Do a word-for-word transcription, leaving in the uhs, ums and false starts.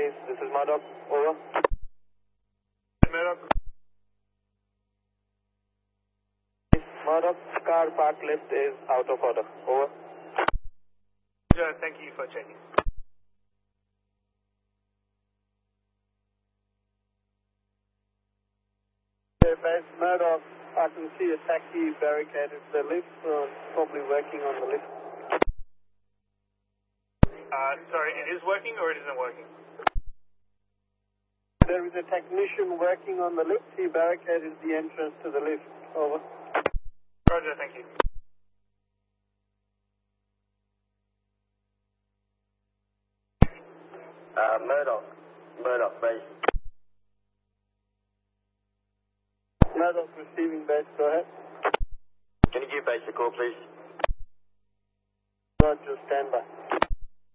base. This is Murdoch. Over. Murdoch. Murdoch, car park left is out of order. Over. Roger, thank you for checking. Base Murdoch, I can see a taxi barricaded the lift, so it's probably working on the lift. Uh, sorry, it is working or it isn't working? There is a technician working on the lift. He barricaded the entrance to the lift. Over. Roger, thank you. Uh, Murdoch. Murdoch, base. Murdoch receiving base, go ahead. Can you give base a call, please? Roger, stand by.